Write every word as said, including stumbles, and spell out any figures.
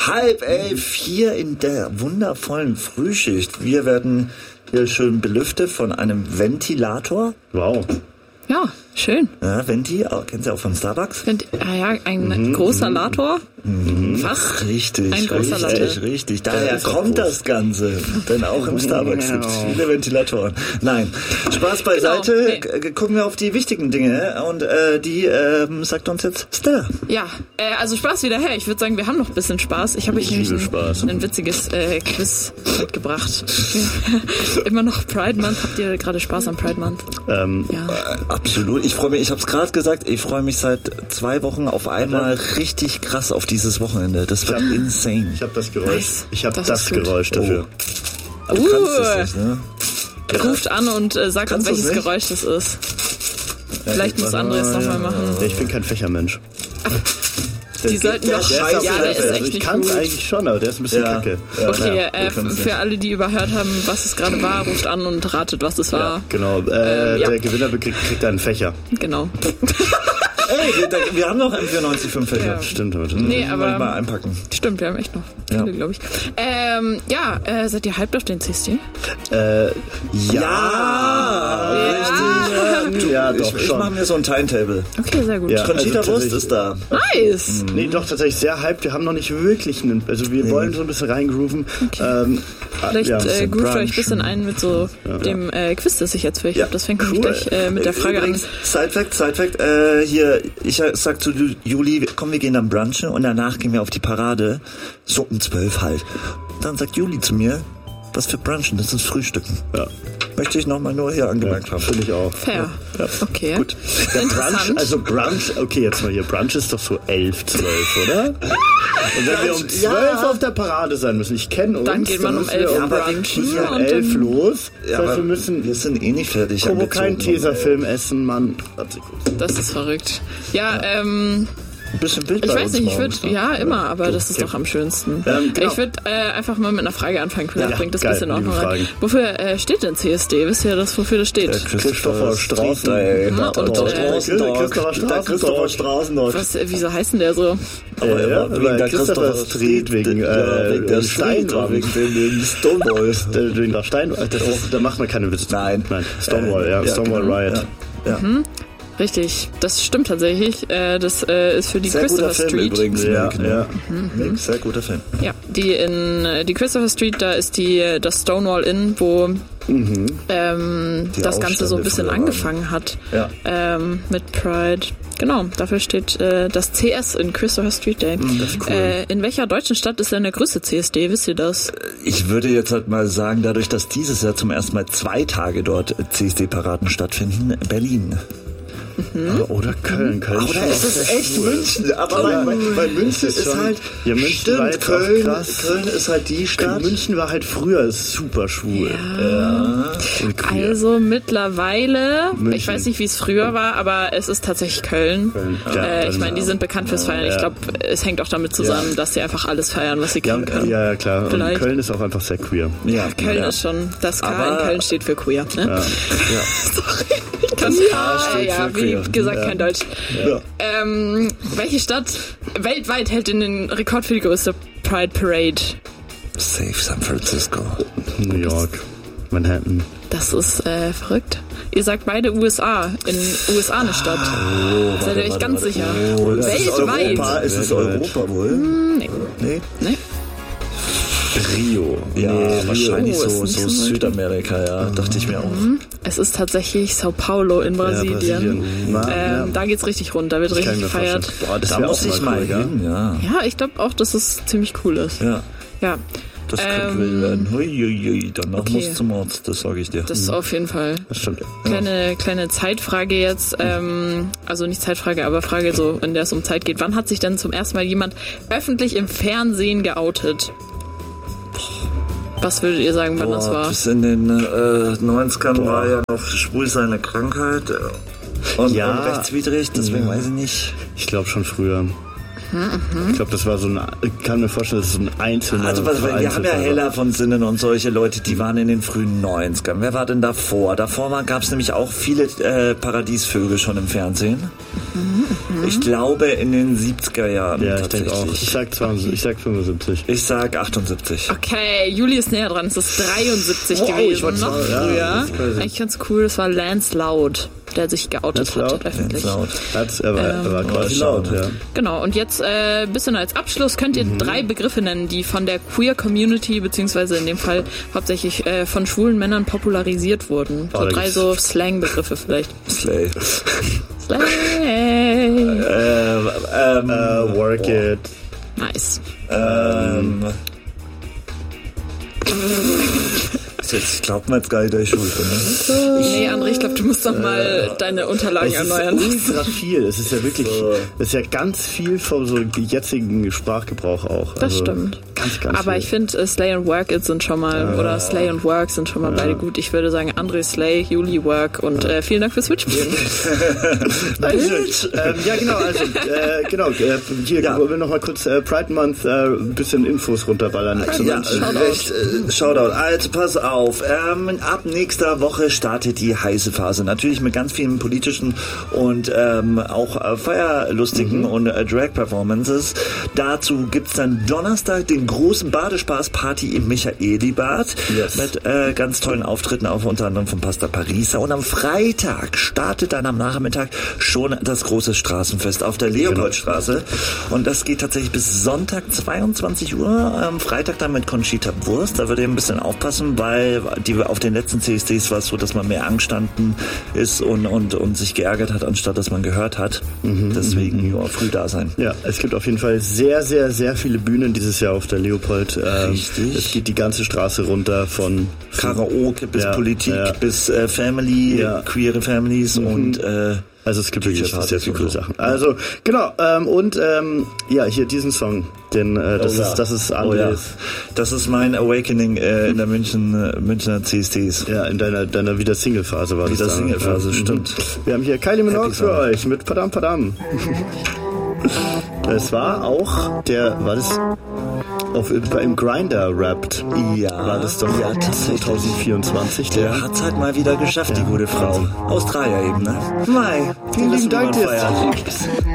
Halb elf hier in der wundervollen Frühschicht. Wir werden hier schön belüftet von einem Ventilator. Wow. Ja, schön. Ja, Venti, kennst du auch von Starbucks? Venti, ah ja, ein mhm. großer Lator. Mhm. Fast. Richtig, ein großer richtig, Latte. richtig. Daher kommt das Ganze. Denn auch im Starbucks gibt es viele Ventilatoren. Nein, Spaß beiseite. Genau. Nee. Gucken wir auf die wichtigen Dinge. Und äh, die ähm, sagt uns jetzt Stella. Ja, äh, also Spaß wieder her. Ich würde sagen, wir haben noch ein bisschen Spaß. Ich habe euch nämlich ein, ein witziges äh, Quiz mitgebracht. Immer noch Pride Month. Habt ihr gerade Spaß am Pride Month? Ähm, ja. Äh, absolut. Ich freue mich, ich habe es gerade gesagt, ich freue mich seit zwei Wochen auf einmal richtig krass auf dieses Wochenende. Das wird insane. Ich habe das Geräusch. Nice. Ich habe das, das Geräusch dafür. Oh. Du uh. kannst es nicht, ne? Ruft an und äh, sagt uns, welches Geräusch das ist. Ja, Vielleicht muss André es nochmal machen. Ich bin kein Fächermensch. Die der sollten doch... Der ja, ja, der ist echt also ich nicht kann es gut. eigentlich schon, aber der ist ein bisschen ja. kacke. Ja, okay, ja, äh, für alle, die überhört haben, was es gerade war, ruft an und ratet, was es war. Ja, genau, äh, ähm, ja. der Gewinner kriegt, kriegt einen Fächer. Genau. Ey, wir, wir haben noch M vierundneunzig fünf Fächer. Ja. Stimmt, heute. Nee, aber... mal einpacken. Stimmt, wir haben echt noch viele, ja. glaube ich. Ähm, ja, äh, seid ihr hyped auf den C S D? Äh, ja. Ja, richtig. Ja, ich, doch, ich schon. mache mir so ein Timetable. Okay, sehr gut. Ja, Conchita also Wurst ist da. Nice. Mhm. Nee, doch, tatsächlich sehr hyped. Wir haben noch nicht wirklich einen, also wir nee. wollen so ein bisschen reingrooven. Okay. Ähm, Vielleicht ja, äh, groovt euch ein bisschen ein mit so ja. dem äh, Quiz, das ich jetzt für euch ja. habe. Das fängt cool. gleich äh, mit der Frage Übrigens, an. Sidefact, Sidefact, äh, hier, ich sag zu Juli, komm, wir gehen dann brunchen und danach gehen wir auf die Parade, so um zwölf halt. Dann sagt Juli zu mir, was für Brunchen, das ist Frühstücken. Ja. Möchte ich nochmal nur hier angemerkt ja, haben. Finde ich auch. Fair. Ja. Okay. Gut. Der Brunch, also Brunch, okay, jetzt mal hier, Brunch ist doch so elf, zwölf, oder? Und wenn wir um zwölf ja. auf der Parade sein müssen, ich kenne uns, dann geht man um elf um brunchen ja, um elf los. Ja, das heißt, wir müssen, wir sind eh nicht fertig. Kobo keinen Tesafilm essen, Mann. Das ist verrückt. Ja, ja. ähm... Ein bisschen Bild ich bei weiß uns nicht, ich würde, ja, immer, aber okay. das ist doch am schönsten. Ähm, genau. Ich würde äh, einfach mal mit einer Frage anfangen, vielleicht ja, bringt das geil, ein bisschen Ordnung rein. Wofür äh, steht denn C S D? Wisst ihr das, wofür das steht? Der Christopher Straßen. Ja, und, äh, Christopher Straßendog. Was, wieso heißt denn der so? Aber ja, ja, wegen der Christopher Street, wegen, äh, wegen der Steinwall, wegen den Stonewall. Wegen der Steinwall, da macht man keine Witze. Nein. Nein, Stonewall, ja, Stonewall Riot. Ja. Mhm. Richtig, das stimmt tatsächlich. Äh, das äh, ist für die sehr Christopher guter Film Street. Übrigens, ja, ja. Mhm. Sehr guter Film. Ja, die in die Christopher Street, da ist die das Stonewall Inn, wo mhm. ähm, das Ganze so ein bisschen angefangen hat ja. ähm, mit Pride. Genau, dafür steht äh, das C S in Christopher Street Day. Mhm, das ist cool. Äh, in welcher deutschen Stadt ist denn der größte C S D? Wisst ihr das? Ich würde jetzt halt mal sagen, dadurch, dass dieses Jahr zum ersten Mal zwei Tage dort C S D-Paraden stattfinden, Berlin. Mhm. Oder Köln. Köln Oder ist es echt cool. München? Aber weil, weil, weil München ist, ist halt... Ja, München stimmt, war Köln, krass. Köln ist halt die Stadt. München war halt früher super schwul. Ja. Ja. Also mittlerweile, München. ich weiß nicht, wie es früher war, aber es ist tatsächlich Köln. Köln. Ja, äh, ich meine, die sind bekannt fürs Feiern. Ja. Ich glaube, es hängt auch damit zusammen, ja. dass sie einfach alles feiern, was sie ja, können. Ja, ja, klar. Und Köln ist auch einfach sehr queer. Ja, Köln ja. ist schon, das K aber in Köln steht für queer. Ne? Ja. Ja. Sorry. Ich kann ja, ja, wie gesagt, kein Deutsch. Ja. Ähm, welche Stadt weltweit hält denn den Rekord für die größte Pride Parade? Safe San Francisco. New York. Manhattan. Das ist äh, verrückt. Ihr sagt beide U S A. In U S A eine Stadt. Oh, Seid ihr euch ganz warte. sicher? Oh, weltweit. Europa? Ist es Europa wohl? Hm, nee. Nee? Nee? Rio. Ja, nee, wahrscheinlich Rio so, so, so Südamerika, ja, mhm. dachte ich mir auch. Es ist tatsächlich Sao Paulo in Brasilien. Ja, Brasilien. Na, ähm, ja. Da geht's richtig rund, da wird das richtig gefeiert. Boah, das da muss ich mal cool, hin, ja. Ja, ich glaube auch, dass es ziemlich cool ist. Ja. Ja. Das ähm, könnte wild werden. Huiuiui, danach okay. muss zum Arzt, das sage ich dir. Das ist auf jeden Fall. Das stimmt. Kleine, kleine Zeitfrage jetzt, ähm, also nicht Zeitfrage, aber Frage so, in der es um Zeit geht. Wann hat sich denn zum ersten Mal jemand öffentlich im Fernsehen geoutet? Was würdet ihr sagen, wann Boah, das war? Bis in den äh, neunzigern Boah. War ja noch schwul seine Krankheit und, ja. und rechtswidrig, deswegen ja. weiß ich nicht. Ich glaube schon früher. Mhm. Ich glaube, das war so ein, ich kann mir vorstellen, das ist so ein einzelner. Also was, wir haben ja Hella von Sinnen und solche Leute, die waren in den frühen neunzigern. Wer war denn davor? Davor gab es nämlich auch viele äh, Paradiesvögel schon im Fernsehen. Mhm. Ich glaube in den siebziger Jahren. Ja, ich denke auch. Ich sag, zweiundsiebzig, ich sag fünfundsiebzig. Ich sag achtundsiebzig. Okay, Juli ist näher dran. Es ist dreiundsiebzig wow, gewesen. Ich noch mal, früher. Ja, eigentlich ganz cool. Das war Lance Loud, der sich geoutet Lance hat öffentlich. Lance er, war, er war quasi laut, ja. Genau, und jetzt ein äh, bisschen als Abschluss könnt ihr mhm. drei Begriffe nennen, die von der Queer Community, beziehungsweise in dem Fall hauptsächlich äh, von schwulen Männern popularisiert wurden. So oh, drei so Slang-Begriffe vielleicht. Slay. Slay. ähm, ähm, uh, work oh. it. Nice. Ähm... Jetzt glaubt man jetzt gar nicht, dass ich schuld bin. Ne? Nee, André, ich glaube, du musst doch mal äh, deine Unterlagen es erneuern. Es ist ultra viel. Es ist ja wirklich, es ist ja ganz viel vom so jetzigen Sprachgebrauch auch. Das also stimmt. Ganz, ganz Aber viel. ich finde, uh, Slay und Work It sind schon mal, ja. oder Slay und Work sind schon mal ja. beide gut. Ich würde sagen, André Slay, Juli Work und ja. äh, vielen Dank fürs Mitspielen. ähm, ja, genau, also, äh, genau, äh, hier, ja. wollen wir noch mal kurz äh, Pride Month äh, ein bisschen Infos runterballern. Ja, Shoutout. Shoutout. Also, pass auf. Auf. Ähm, ab nächster Woche startet die heiße Phase. Natürlich mit ganz vielen politischen und ähm, auch äh, feierlustigen mhm. und äh, Drag-Performances. Dazu gibt's dann Donnerstag den großen Badespaß-Party im Michaelibad yes. mit äh, ganz tollen Auftritten, auch unter anderem von Pastor Parisa. Und am Freitag startet dann am Nachmittag schon das große Straßenfest auf der Leopoldstraße. Und das geht tatsächlich bis Sonntag zweiundzwanzig Uhr. Am Freitag dann mit Conchita Wurst. Da würde ihr ein bisschen aufpassen, weil die auf den letzten C S Ds war es so, dass man mehr angestanden ist und, und, und sich geärgert hat, anstatt dass man gehört hat. Mhm, Deswegen mhm. ja, früh da sein. Ja, es gibt auf jeden Fall sehr, sehr, sehr viele Bühnen dieses Jahr auf der Leopold. Ähm, Richtig. Es geht die ganze Straße runter von Karaoke bis ja, Politik ja. bis äh, Family, ja. queere Families mhm. und äh, also es gibt wirklich sehr viele coole Sachen. Also genau, ähm, und ähm, ja, hier diesen Song, den äh, das, oh, ja. ist, das ist Andres. Oh, ja. Das ist mein Awakening äh, in der München, äh, Münchner C S Ds. Ja, in deiner deiner wieder Single-Phase war wieder das. Wieder Single-Phase, ja. stimmt. Wir haben hier Kylie Minogue für euch mit Padam Padam. Es war auch der, war das auf im Grindr rappt. Ja. War das doch ja, zwanzig vierundzwanzig. Der, der hat's halt mal wieder geschafft, ja. die gute Frau. Australier eben, ne? Mai. Vielen lieben Dank dir.